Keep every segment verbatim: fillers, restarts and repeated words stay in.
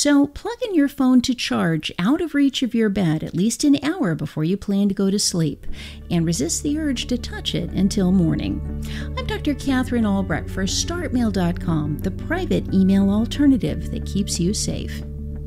So plug in your phone to charge out of reach of your bed at least an hour before you plan to go to sleep, and resist the urge to touch it until morning. I'm Doctor Catherine Albrecht for start mail dot com, the private email alternative that keeps you safe.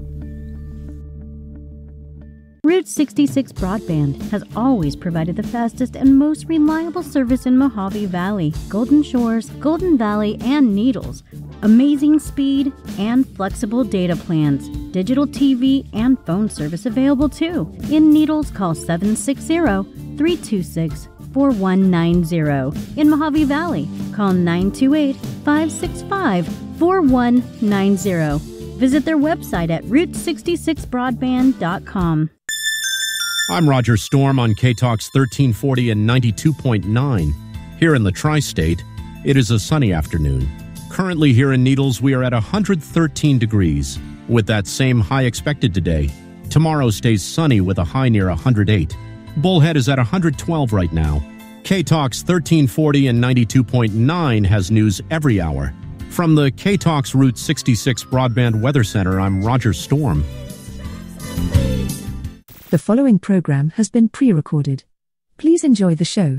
Route sixty-six Broadband has always provided the fastest and most reliable service in Mojave Valley, Golden Shores, Golden Valley, and Needles. Amazing speed and flexible data plans. Digital T V and phone service available too. In Needles, call seven six zero, three two six, four one nine zero. In Mojave Valley, call nine two eight, five six five, four one nine zero. Visit their website at route sixty-six broadband dot com. I'm Roger Storm on K-Talks thirteen forty and ninety-two point nine. Here in the tri-state, it is a sunny afternoon. Currently here in Needles, we are at one hundred thirteen degrees, with that same high expected today. Tomorrow stays sunny with a high near one hundred eight. Bullhead is at one hundred twelve right now. K-Talks thirteen forty and ninety-two point nine has news every hour. From the K-Talks Route sixty-six Broadband Weather Center, I'm Roger Storm. The following program has been pre-recorded. Please enjoy the show.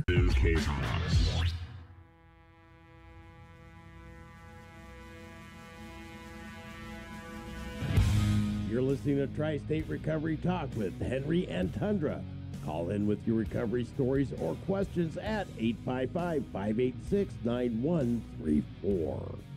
You're listening to Tri-State Recovery Talk with Henry and Tundra. Call in with your recovery stories or questions at eight five five, five eight six, nine one three four.